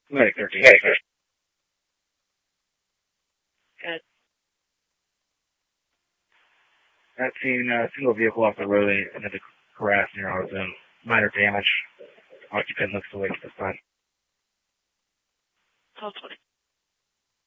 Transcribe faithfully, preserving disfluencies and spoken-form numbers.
Medic thirteen. Medic thirteen. At, at seen a uh, single vehicle off the road and had to harass near our zone. Minor damage. Occupant looks away at this time. twelve twenty.